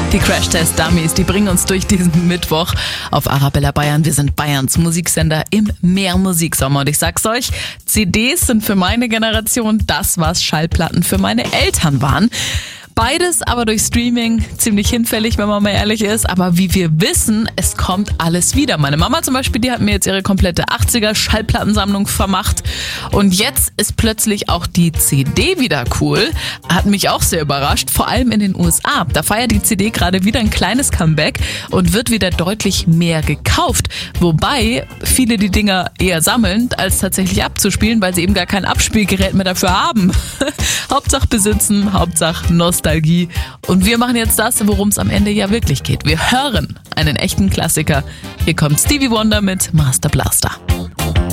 Die Crashtest-Dummies, die bringen uns durch diesen Mittwoch auf Arabella Bayern. Wir sind Bayerns Musiksender im Mehrmusiksommer. Und ich sag's euch, CDs sind für meine Generation das, was Schallplatten für meine Eltern waren. Beides aber durch Streaming ziemlich hinfällig, wenn man mal ehrlich ist. Aber wie wir wissen, es kommt alles wieder. Meine Mama zum Beispiel, die hat mir jetzt ihre komplette 80er Schallplattensammlung vermacht. Und jetzt ist plötzlich auch die CD wieder cool. Hat mich auch sehr überrascht, vor allem in den USA. Da feiert die CD gerade wieder ein kleines Comeback und wird wieder deutlich mehr gekauft. Wobei viele die Dinger eher sammeln, als tatsächlich abzuspielen, weil sie eben gar kein Abspielgerät mehr dafür haben. Hauptsache besitzen, Hauptsache Nostalgie. Und wir machen jetzt das, worum es am Ende ja wirklich geht. Wir hören einen echten Klassiker. Hier kommt Stevie Wonder mit Master Blaster.